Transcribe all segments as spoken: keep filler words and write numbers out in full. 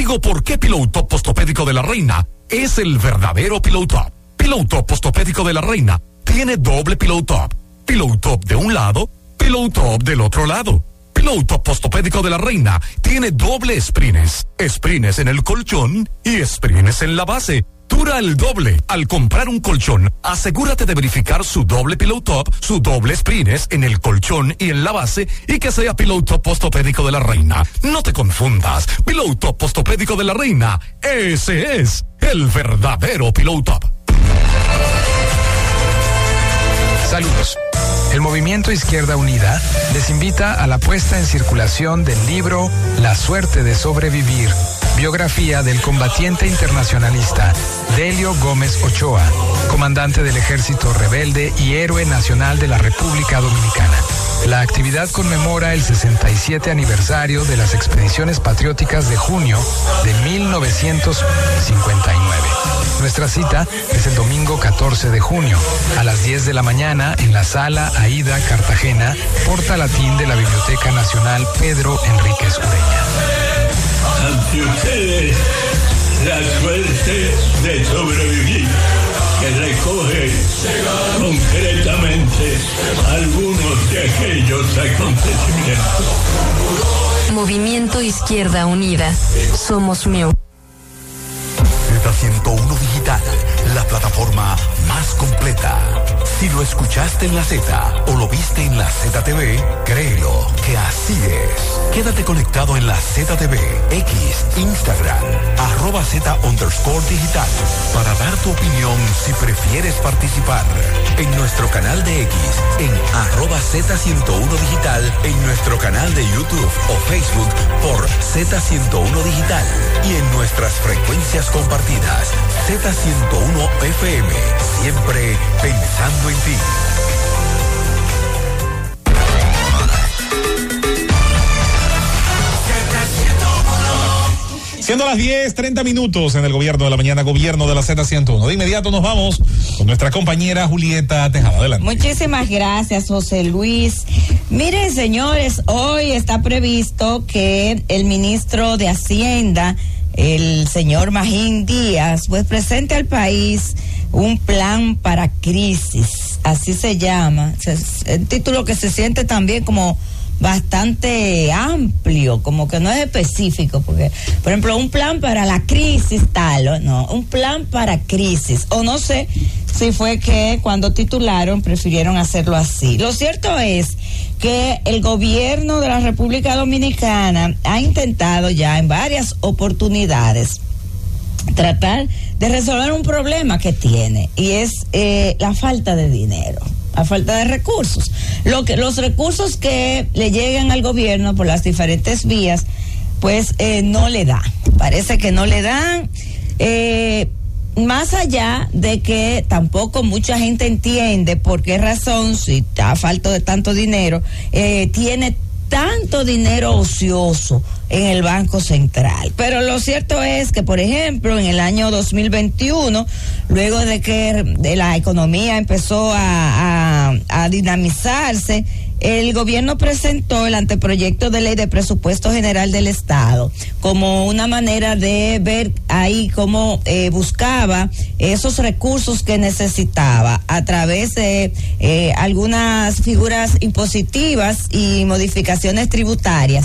digo por qué Pillow Top Postopédico de la Reina es el verdadero Pillow Top. Pillow Top Postopédico de la Reina tiene doble Pillow Top. Pillow Top de un lado, Pillow Top del otro lado. Pillow Top Postopédico de la Reina tiene doble sprines. Sprines en el colchón y sprines en la base. Dura el doble. Al comprar un colchón, asegúrate de verificar su doble Pillow Top, su doble sprines en el colchón y en la base, y que sea Pillow Top Postopédico de la Reina. No te confundas. Pillow Top Postopédico de la Reina, ese es el verdadero Pillow Top. Saludos. El Movimiento Izquierda Unida les invita a la puesta en circulación del libro La suerte de sobrevivir, biografía del combatiente internacionalista Delio Gómez Ochoa, comandante del Ejército Rebelde y héroe nacional de la República Dominicana. La actividad conmemora el sesenta y siete aniversario de las expediciones patrióticas de junio de mil novecientos cincuenta y nueve. Nuestra cita es el domingo catorce de junio, a las diez de la mañana, en la Sala Aida Cartagena, Porta Latín de la Biblioteca Nacional Pedro Enríquez Ureña. Ante ustedes, la suerte de sobrevivir, que recoge concretamente algunos de aquellos acontecimientos. Movimiento Izquierda Unida. Somos Meo. Z ciento uno Digital, la plataforma más completa. Si lo escuchaste en la Z o lo viste en la Z T V, créelo que así es. Quédate conectado en la Z T V, X, Instagram, arroba Z underscore digital, para dar tu opinión si prefieres participar. En nuestro canal de X, en arroba Z ciento uno Digital, en nuestro canal de YouTube o Facebook por Z ciento uno Digital y en nuestras frecuencias compartidas, Z ciento uno F M, siempre pensando en ti. Siendo las diez, treinta minutos en el gobierno de la mañana, gobierno de la Z ciento uno. De inmediato nos vamos con nuestra compañera Julieta Tejada. Adelante. Muchísimas gracias, José Luis. Miren, señores, hoy está previsto que el ministro de Hacienda, el señor Magín Díaz, pues presente al país un plan para crisis, así se llama. Es un título que se siente también como bastante amplio, como que no es específico, porque, por ejemplo, un plan para la crisis tal, no, un plan para crisis, o no sé si fue que cuando titularon prefirieron hacerlo así. Lo cierto es que el gobierno de la República Dominicana ha intentado ya en varias oportunidades tratar de resolver un problema que tiene, y es eh, la falta de dinero, la falta de recursos. Lo que, los recursos que le llegan al gobierno por las diferentes vías, pues eh, no le dan, parece que no le dan, eh, más allá de que tampoco mucha gente entiende por qué razón, si está falta de tanto dinero, eh, tiene tanto dinero ocioso en el Banco Central. Pero lo cierto es que, por ejemplo, en el año dos mil veintiuno, luego de que de la economía empezó a, a, a dinamizarse, el gobierno presentó el anteproyecto de ley de presupuesto general del Estado como una manera de ver ahí cómo eh, buscaba esos recursos que necesitaba a través de eh, algunas figuras impositivas y modificaciones tributarias.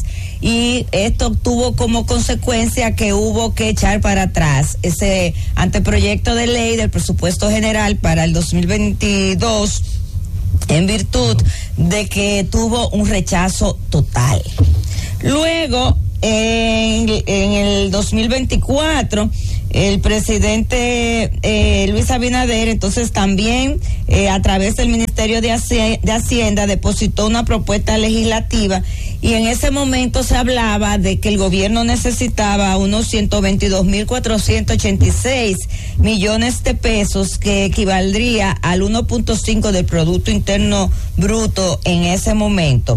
Y esto tuvo como consecuencia que hubo que echar para atrás ese anteproyecto de ley del presupuesto general para el dos mil veintidós, en virtud de que tuvo un rechazo total. Luego, en, en el dos mil veinticuatro, el presidente eh, Luis Abinader, entonces también eh, a través del Ministerio de Hacienda, de Hacienda depositó una propuesta legislativa, y en ese momento se hablaba de que el gobierno necesitaba unos ciento veintidós mil cuatrocientos ochenta y seis millones de pesos, que equivaldría al uno punto cinco del Producto Interno Bruto en ese momento.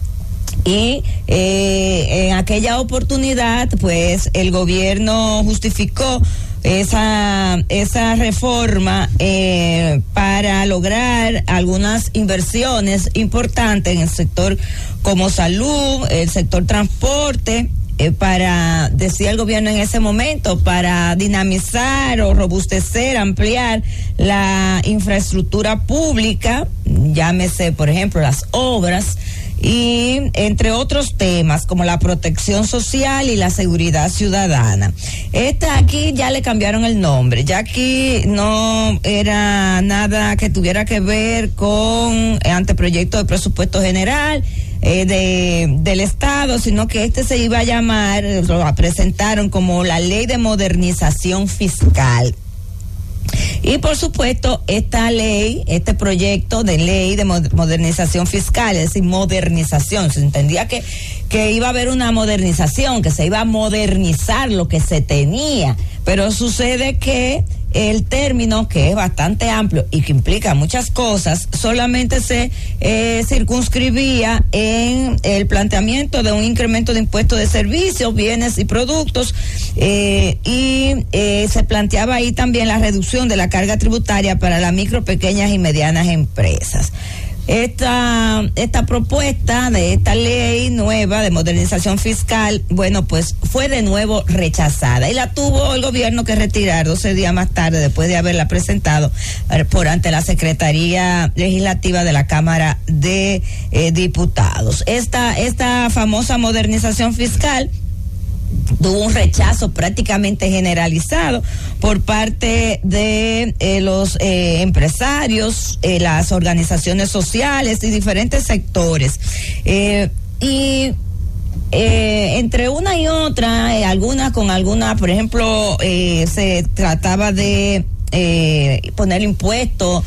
Y eh, en aquella oportunidad, pues el gobierno justificó esa esa reforma eh, para lograr algunas inversiones importantes en el sector como salud, el sector transporte, eh, para, decía el gobierno en ese momento, para dinamizar o robustecer, ampliar la infraestructura pública, llámese, por ejemplo, las obras, y entre otros temas como la protección social y la seguridad ciudadana. Esta aquí ya le cambiaron el nombre, ya aquí no era nada que tuviera que ver con anteproyecto de presupuesto general eh, de del Estado, sino que este se iba a llamar, lo presentaron como la Ley de Modernización Fiscal. Y por supuesto, esta ley, este proyecto de ley de modernización fiscal, es decir, modernización, se entendía que, que iba a haber una modernización, que se iba a modernizar lo que se tenía, pero sucede que el término, que es bastante amplio y que implica muchas cosas, solamente se eh, circunscribía en el planteamiento de un incremento de impuestos de servicios, bienes y productos, eh, y eh, se planteaba ahí también la reducción de la carga tributaria para las micro, pequeñas y medianas empresas. Esta, esta propuesta de esta ley nueva de modernización fiscal, bueno, pues fue de nuevo rechazada y la tuvo el gobierno que retirar doce días más tarde, después de haberla presentado por ante la Secretaría Legislativa de la Cámara de eh, Diputados. Esta, esta famosa modernización fiscal tuvo un rechazo prácticamente generalizado por parte de eh, los eh, empresarios, eh, las organizaciones sociales y diferentes sectores. Eh, y eh, entre una y otra, eh, algunas con algunas, por ejemplo, eh, se trataba de eh, poner impuesto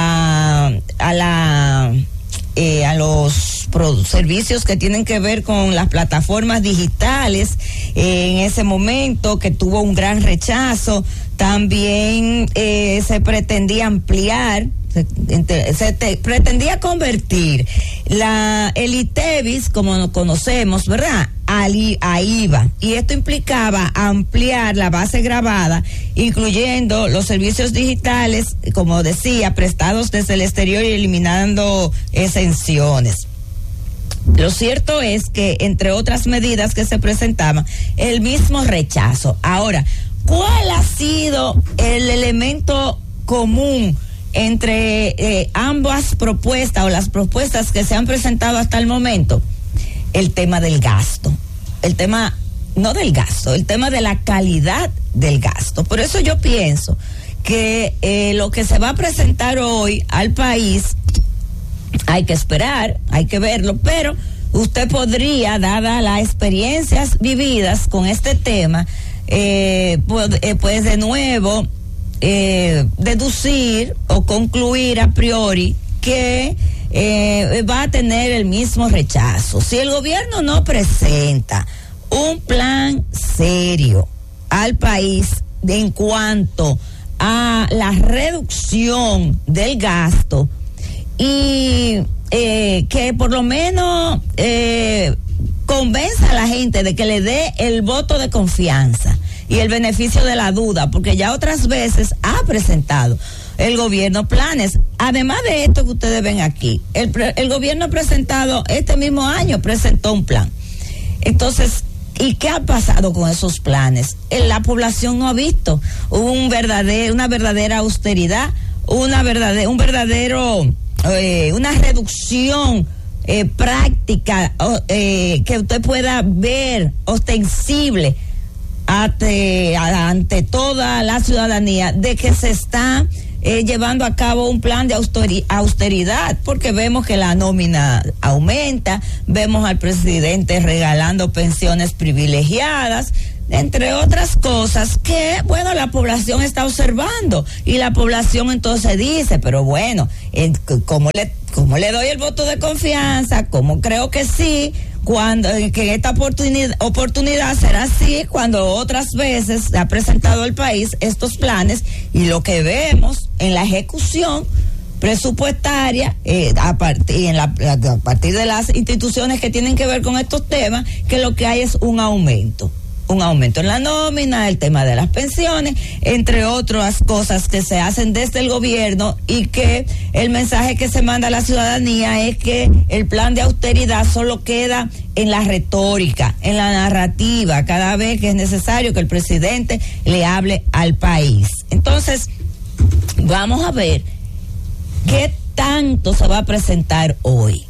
a, a la... Eh, a los pro- servicios que tienen que ver con las plataformas digitales, eh, en ese momento que tuvo un gran rechazo. También eh, se pretendía ampliar, se, entre, se te, pretendía convertir la el ITEVIS, como nos conocemos, ¿verdad?, a I V A, y esto implicaba ampliar la base gravada, incluyendo los servicios digitales, como decía, prestados desde el exterior y eliminando exenciones. Lo cierto es que, entre otras medidas que se presentaban, el mismo rechazo. Ahora, ¿cuál ha sido el elemento común entre eh, ambas propuestas o las propuestas que se han presentado hasta el momento? El tema del gasto, el tema, no del gasto, el tema de la calidad del gasto. Por eso yo pienso que eh, lo que se va a presentar hoy al país, hay que esperar, hay que verlo, pero usted podría, dadas las experiencias vividas con este tema, eh, pues, eh, pues de nuevo eh, deducir o concluir a priori que Eh, va a tener el mismo rechazo. Si el gobierno no presenta un plan serio al país en cuanto a la reducción del gasto y eh, que por lo menos eh, convenza a la gente de que le dé el voto de confianza y el beneficio de la duda, porque ya otras veces ha presentado el gobierno planes. Además de esto que ustedes ven aquí, el, el gobierno ha presentado, este mismo año presentó un plan. Entonces, ¿y qué ha pasado con esos planes? La población no ha visto un verdadero, una verdadera austeridad, una verdadera, un verdadero, eh, una reducción eh, práctica eh, que usted pueda ver, ostensible, ante, ante toda la ciudadanía, de que se está Eh, llevando a cabo un plan de austeridad, porque vemos que la nómina aumenta, vemos al presidente regalando pensiones privilegiadas, entre otras cosas que, bueno, la población está observando, y la población entonces dice, pero bueno, eh, ¿cómo le, cómo le doy el voto de confianza? ¿Cómo creo que sí? Cuando que esta oportunidad, oportunidad será así, cuando otras veces se ha presentado al país estos planes, y lo que vemos en la ejecución presupuestaria eh, a partir en la, a partir de las instituciones que tienen que ver con estos temas, que lo que hay es un aumento un aumento en la nómina, el tema de las pensiones, entre otras cosas que se hacen desde el gobierno, y que el mensaje que se manda a la ciudadanía es que el plan de austeridad solo queda en la retórica, en la narrativa, cada vez que es necesario que el presidente le hable al país. Entonces, vamos a ver qué tanto se va a presentar hoy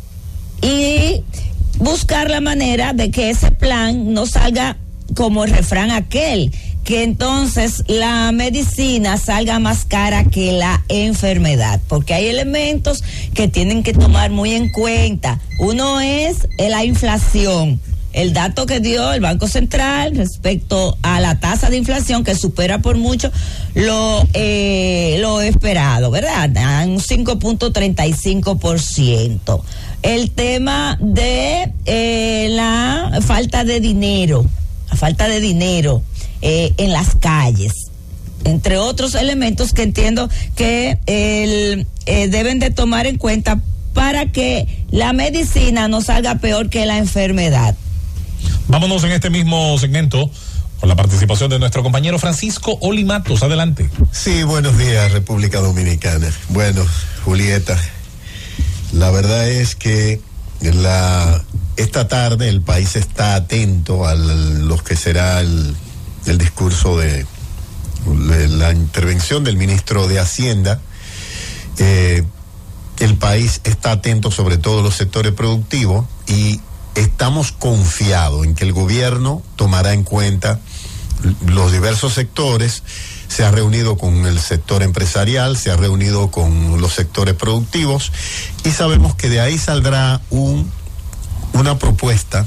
y buscar la manera de que ese plan no salga como el refrán aquel, que entonces la medicina salga más cara que la enfermedad, porque hay elementos que tienen que tomar muy en cuenta. Uno es la inflación, el dato que dio el Banco Central respecto a la tasa de inflación, que supera por mucho lo eh, lo esperado, ¿verdad? A un cinco punto treinta y cinco por ciento. El tema de eh, la falta de dinero, la falta de dinero eh, en las calles, entre otros elementos que entiendo que el, eh, deben de tomar en cuenta para que la medicina no salga peor que la enfermedad. Vámonos en este mismo segmento con la participación de nuestro compañero Francisco Olimatos. Adelante. Sí, buenos días, República Dominicana. Bueno, Julieta, la verdad es que la esta tarde el país está atento a lo que será el, el discurso de, de la intervención del ministro de Hacienda. Eh, el país está atento sobre todo a los sectores productivos y estamos confiados en que el gobierno tomará en cuenta los diversos sectores. Se ha reunido con el sector empresarial, se ha reunido con los sectores productivos y sabemos que de ahí saldrá un, una propuesta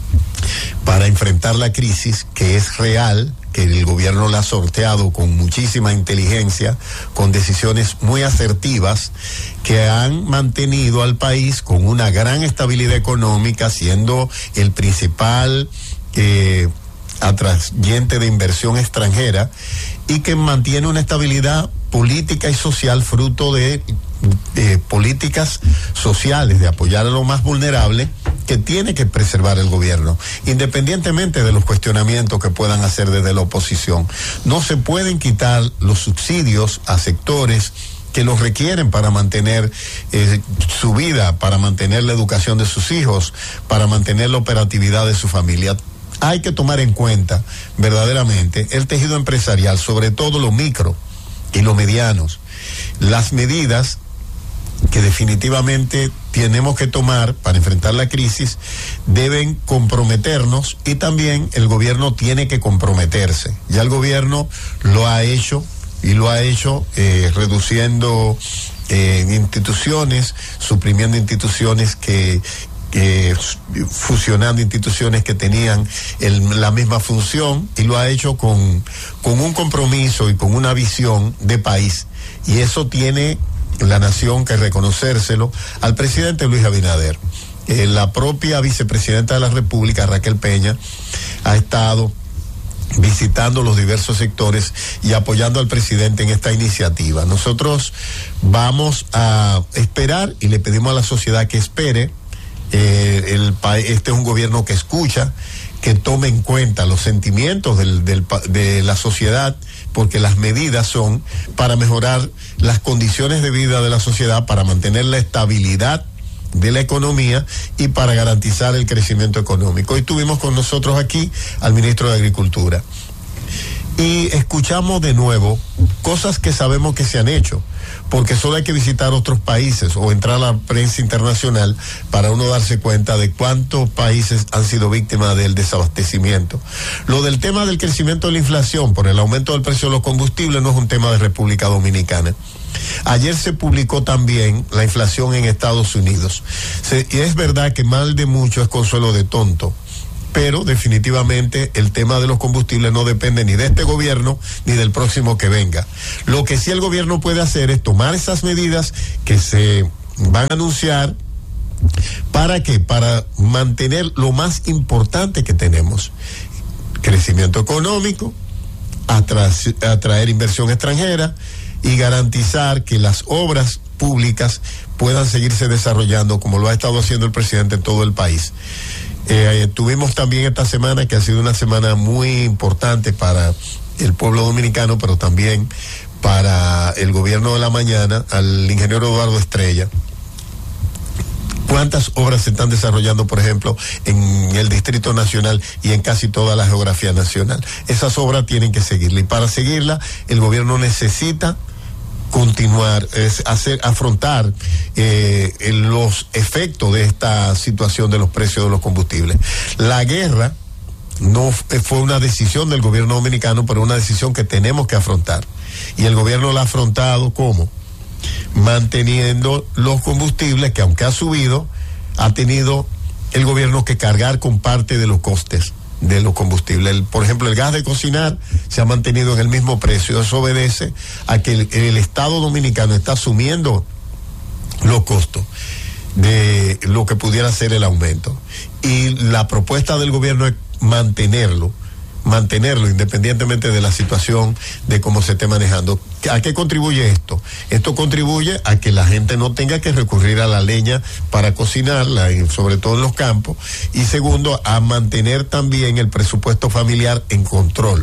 para enfrentar la crisis que es real, que el gobierno la ha sorteado con muchísima inteligencia, con decisiones muy asertivas que han mantenido al país con una gran estabilidad económica, siendo el principal eh, atrayente de inversión extranjera, y que mantiene una estabilidad política y social fruto de eh, políticas sociales, de apoyar a lo más vulnerable, que tiene que preservar el gobierno, independientemente de los cuestionamientos que puedan hacer desde la oposición. No se pueden quitar los subsidios a sectores que los requieren para mantener eh, su vida, para mantener la educación de sus hijos, para mantener la operatividad de su familia. Hay que tomar en cuenta verdaderamente el tejido empresarial, sobre todo los micro y los medianos. Las medidas que definitivamente tenemos que tomar para enfrentar la crisis deben comprometernos, y también el gobierno tiene que comprometerse. Ya el gobierno lo ha hecho y lo ha hecho eh, reduciendo eh, instituciones, suprimiendo instituciones que Eh, fusionando instituciones que tenían el, la misma función, y lo ha hecho con, con un compromiso y con una visión de país, y eso tiene la nación que reconocérselo al presidente Luis Abinader. Eh, la propia vicepresidenta de la República, Raquel Peña, ha estado visitando los diversos sectores y apoyando al presidente en esta iniciativa. Nosotros vamos a esperar y le pedimos a la sociedad que espere. Eh, el este es un gobierno que escucha, que tome en cuenta los sentimientos del, del, de la sociedad, porque las medidas son para mejorar las condiciones de vida de la sociedad, para mantener la estabilidad de la economía y para garantizar el crecimiento económico. Hoy tuvimos con nosotros aquí al ministro de Agricultura y escuchamos de nuevo cosas que sabemos que se han hecho, porque solo hay que visitar otros países o entrar a la prensa internacional para uno darse cuenta de cuántos países han sido víctimas del desabastecimiento. Lo del tema del crecimiento de la inflación por el aumento del precio de los combustibles no es un tema de República Dominicana. Ayer se publicó también la inflación en Estados Unidos. Se, y es verdad que mal de mucho es consuelo de tonto, pero definitivamente el tema de los combustibles no depende ni de este gobierno ni del próximo que venga. Lo que sí el gobierno puede hacer es tomar esas medidas que se van a anunciar. ¿Para qué? Para mantener lo más importante que tenemos: crecimiento económico, atra- atraer inversión extranjera y garantizar que las obras públicas puedan seguirse desarrollando como lo ha estado haciendo el presidente en todo el país. Eh, tuvimos también esta semana, que ha sido una semana muy importante para el pueblo dominicano, pero también para el gobierno de la mañana, al ingeniero Eduardo Estrella. ¿Cuántas obras se están desarrollando, por ejemplo, en el Distrito Nacional y en casi toda la geografía nacional? Esas obras tienen que seguirla, y para seguirla el gobierno necesita continuar, es hacer, afrontar eh, los efectos de esta situación de los precios de los combustibles. La guerra no fue una decisión del gobierno dominicano, pero una decisión que tenemos que afrontar. Y el gobierno la ha afrontado ¿cómo? Manteniendo los combustibles, que aunque ha subido, ha tenido el gobierno que cargar con parte de los costes de los combustibles. El, por ejemplo, el gas de cocinar se ha mantenido en el mismo precio. Eso obedece a que el, el Estado dominicano está asumiendo los costos de lo que pudiera ser el aumento. Y la propuesta del gobierno es mantenerlo, mantenerlo independientemente de la situación de cómo se esté manejando. ¿A qué contribuye esto? Esto contribuye a que la gente no tenga que recurrir a la leña para cocinarla, sobre todo en los campos, y segundo, a mantener también el presupuesto familiar en control.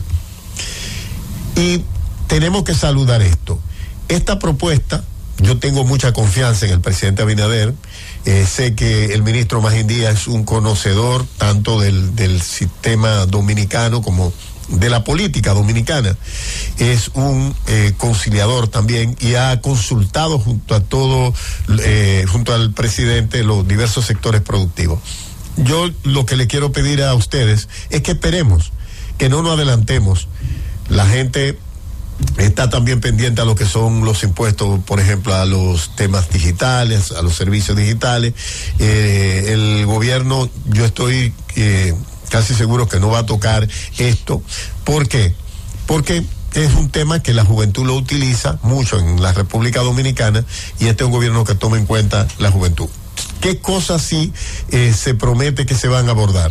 Y tenemos que saludar esto. Esta propuesta, yo tengo mucha confianza en el presidente Abinader. Eh, sé que el ministro Magín Díaz es un conocedor tanto del, del sistema dominicano como de la política dominicana. Es un eh, conciliador también, y ha consultado junto a todo, eh, junto al presidente, los diversos sectores productivos. Yo lo que le quiero pedir a ustedes es que esperemos, que no nos adelantemos. La gente está también pendiente a lo que son los impuestos, por ejemplo, a los temas digitales, a los servicios digitales. Eh, el gobierno, yo estoy eh, casi seguro que no va a tocar esto. ¿Por qué? Porque es un tema que la juventud lo utiliza mucho en la República Dominicana, y este es un gobierno que toma en cuenta la juventud. ¿Qué cosas sí eh, se promete que se van a abordar?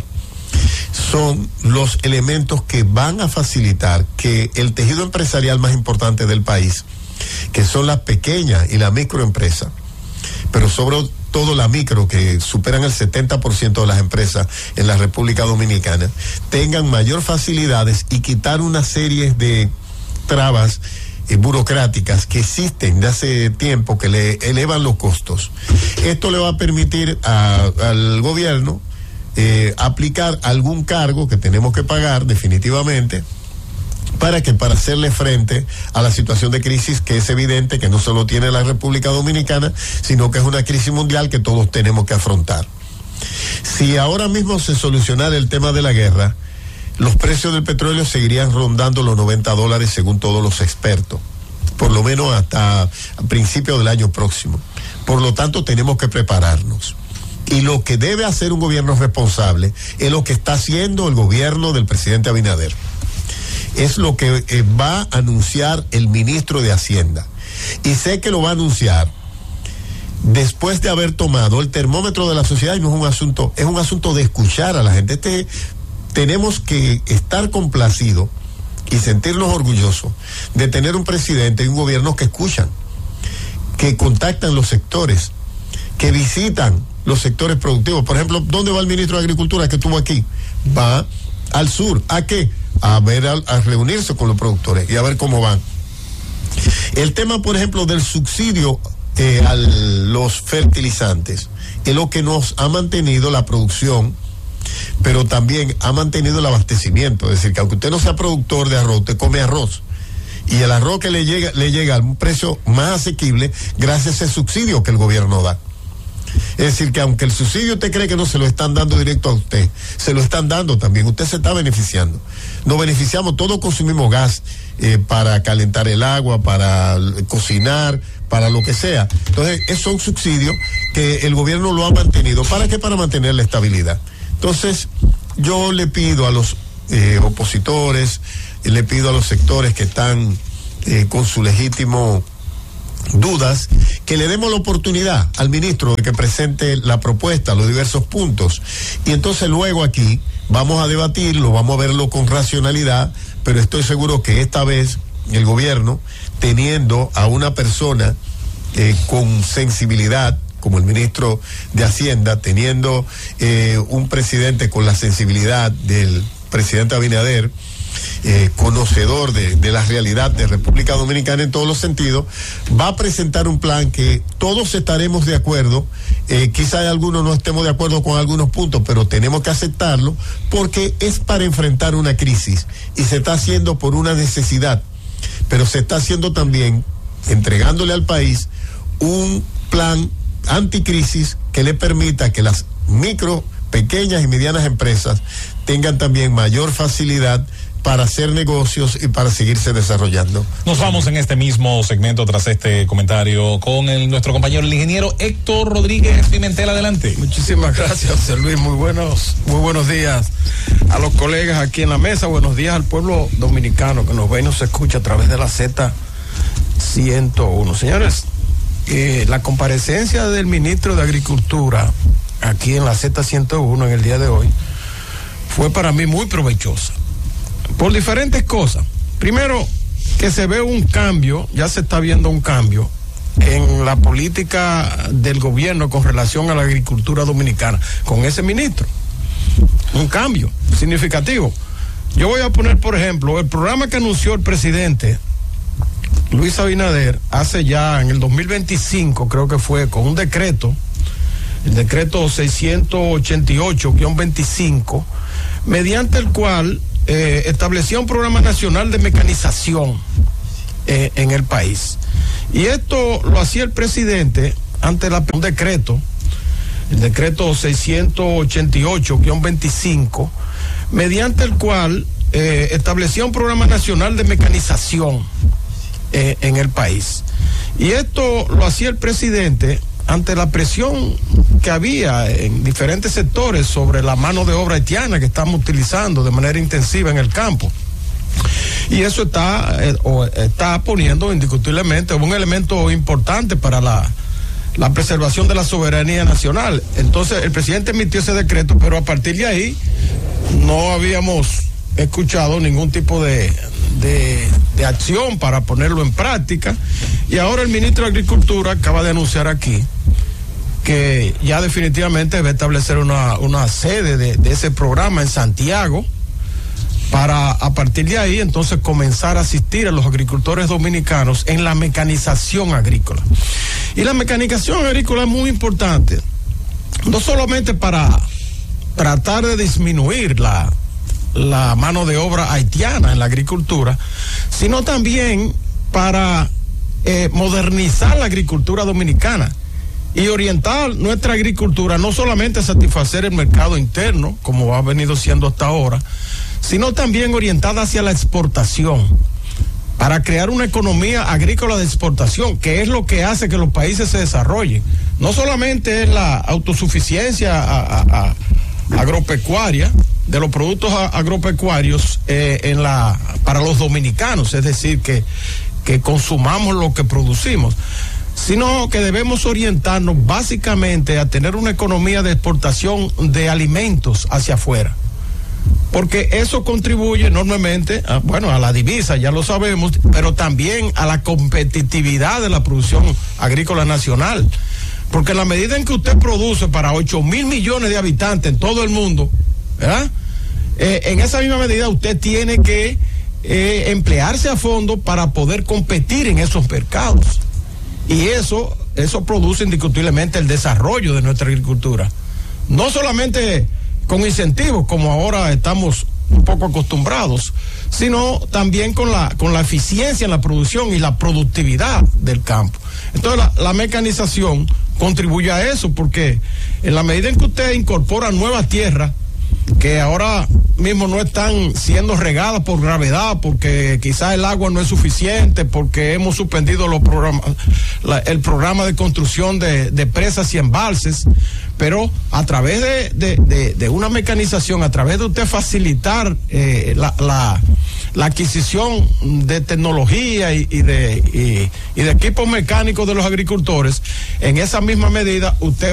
Son los elementos que van a facilitar que el tejido empresarial más importante del país, que son las pequeñas y la microempresa, pero sobre todo la micro, que superan el setenta por ciento de las empresas en la República Dominicana, tengan mayor facilidades y quitar una serie de trabas eh, burocráticas que existen de hace tiempo, que le elevan los costos. Esto le va a permitir a, al gobierno Eh, aplicar algún cargo que tenemos que pagar definitivamente, para que para hacerle frente a la situación de crisis que es evidente que no solo tiene la República Dominicana, sino que es una crisis mundial que todos tenemos que afrontar. Si ahora mismo se solucionara el tema de la guerra, los precios del petróleo seguirían rondando los noventa dólares según todos los expertos, por lo menos hasta principios del año próximo. Por lo tanto, tenemos que prepararnos. Y lo que debe hacer un gobierno responsable es lo que está haciendo el gobierno del presidente Abinader. Es lo que eh, va a anunciar el ministro de Hacienda. Y sé que lo va a anunciar después de haber tomado el termómetro de la sociedad, y no es un asunto, es un asunto de escuchar a la gente. Este, tenemos que estar complacidos y sentirnos orgullosos de tener un presidente y un gobierno que escuchan, que contactan los sectores, que visitan los sectores productivos. Por ejemplo, ¿dónde va el ministro de Agricultura que estuvo aquí? Va al sur. ¿A qué? A ver, a, a reunirse con los productores y a ver cómo van. El tema, por ejemplo, del subsidio eh, a los fertilizantes es lo que nos ha mantenido la producción, pero también ha mantenido el abastecimiento. Es decir, que aunque usted no sea productor de arroz, usted come arroz. Y el arroz que le llega, le llega a un precio más asequible gracias a ese subsidio que el gobierno da. Es decir, que aunque el subsidio usted cree que no se lo están dando directo a usted, se lo están dando también, usted se está beneficiando. Nos beneficiamos, todos consumimos gas eh, para calentar el agua, para cocinar, para lo que sea. Entonces, esos son subsidios que el gobierno lo ha mantenido. ¿Para qué? Para mantener la estabilidad. Entonces, yo le pido a los eh, opositores, le pido a los sectores que están eh, con su legítimo dudas, que le demos la oportunidad al ministro de que presente la propuesta, los diversos puntos, y entonces luego aquí vamos a debatirlo, vamos a verlo con racionalidad, pero estoy seguro que esta vez el gobierno, teniendo a una persona eh, con sensibilidad, como el ministro de Hacienda, teniendo eh, un presidente con la sensibilidad del presidente Abinader, Eh, conocedor de, de la realidad de República Dominicana en todos los sentidos, va a presentar un plan que todos estaremos de acuerdo, eh, quizá algunos no estemos de acuerdo con algunos puntos, pero tenemos que aceptarlo porque es para enfrentar una crisis y se está haciendo por una necesidad, pero se está haciendo también entregándole al país un plan anticrisis que le permita que las micro, pequeñas y medianas empresas tengan también mayor facilidad para hacer negocios y para seguirse desarrollando. Nos vamos en este mismo segmento tras este comentario con el, nuestro compañero el ingeniero Héctor Rodríguez Pimentel. Adelante. Muchísimas gracias, José Luis. Muy buenos, muy buenos días a los colegas aquí en la mesa. Buenos días al pueblo dominicano que nos ve y nos escucha a través de la Z ciento uno. Señores, eh, la comparecencia del ministro de Agricultura aquí en la Z ciento uno en el día de hoy fue para mí muy provechosa. Por diferentes cosas. Primero, que se ve un cambio, ya se está viendo un cambio en la política del gobierno con relación a la agricultura dominicana, con ese ministro. Un cambio significativo. Yo voy a poner, por ejemplo, el programa que anunció el presidente Luis Abinader hace ya en el dos mil veinticinco, creo que fue, con un decreto, el decreto seiscientos ochenta y ocho guión veinticinco, mediante el cual Eh, establecía un programa nacional de mecanización eh, en el país. Y esto lo hacía el presidente ante la, un decreto, el decreto seiscientos ochenta y ocho guión veinticinco, mediante el cual eh, establecía un programa nacional de mecanización eh, en el país. Y esto lo hacía el presidente ante la presión que había en diferentes sectores sobre la mano de obra haitiana que estamos utilizando de manera intensiva en el campo. Y eso está, eh, o está poniendo indiscutiblemente un elemento importante para la, la preservación de la soberanía nacional. Entonces el presidente emitió ese decreto, pero a partir de ahí no habíamos escuchado ningún tipo de, de, de acción para ponerlo en práctica. Y ahora el ministro de Agricultura acaba de anunciar aquí que ya definitivamente va a establecer una, una sede de, de ese programa en Santiago para a partir de ahí entonces comenzar a asistir a los agricultores dominicanos en la mecanización agrícola. Y la mecanización agrícola es muy importante, no solamente para tratar de disminuir la, la mano de obra haitiana en la agricultura, sino también para eh, modernizar la agricultura dominicana y orientar nuestra agricultura no solamente a satisfacer el mercado interno, como ha venido siendo hasta ahora, sino también orientada hacia la exportación, para crear una economía agrícola de exportación, que es lo que hace que los países se desarrollen. No solamente es la autosuficiencia a, a, a, agropecuaria, de los productos a, agropecuarios eh, en la para los dominicanos, es decir, que, que consumamos lo que producimos, sino que debemos orientarnos básicamente a tener una economía de exportación de alimentos hacia afuera, porque eso contribuye enormemente a, bueno, a la divisa, ya lo sabemos, pero también a la competitividad de la producción agrícola nacional, porque en la medida en que usted produce para ocho mil millones de habitantes en todo el mundo, ¿verdad? Eh, en esa misma medida usted tiene que eh, emplearse a fondo para poder competir en esos mercados. Y eso, eso produce indiscutiblemente el desarrollo de nuestra agricultura. No solamente con incentivos, como ahora estamos un poco acostumbrados, sino también con la, con la eficiencia en la producción y la productividad del campo. Entonces la, la mecanización contribuye a eso, porque en la medida en que usted incorpora nuevas tierras, que ahora mismo no están siendo regadas por gravedad, porque quizás el agua no es suficiente, porque hemos suspendido los programas, la, el programa de construcción de, de presas y embalses, pero a través de, de, de, de una mecanización, a través de usted facilitar eh, la, la, la adquisición de tecnología y, y, de, y, y de equipos mecánicos de los agricultores, en esa misma medida usted